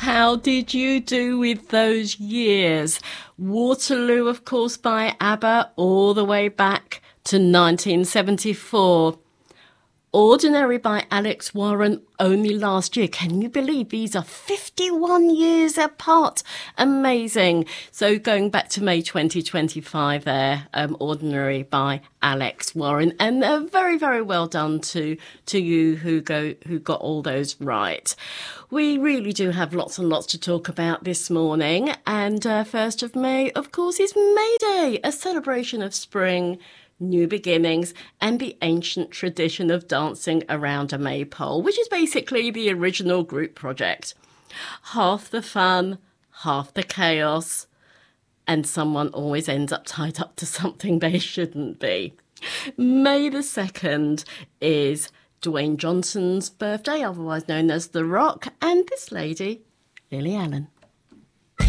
How did you do with those years? Waterloo, of course, by ABBA, all the way back to 1974. Ordinary by Alex Warren only last year. Can you believe these are 51 years apart? Amazing. So going back to May 2025 there, Ordinary by Alex Warren. And very, very well done to you who got all those right. We really do have lots and lots to talk about this morning. And 1st of May, of course, is May Day, a celebration of spring, new beginnings, and the ancient tradition of dancing around a maypole, which is basically the original group project. Half the fun, half the chaos, and someone always ends up tied up to something they shouldn't be. May the 2nd is Dwayne Johnson's birthday, otherwise known as The Rock, and this lady, Lily Allen.